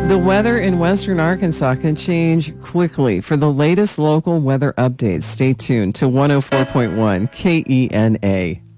The weather in western Arkansas can change quickly. For the latest local weather updates, stay tuned to 104.1 KENA.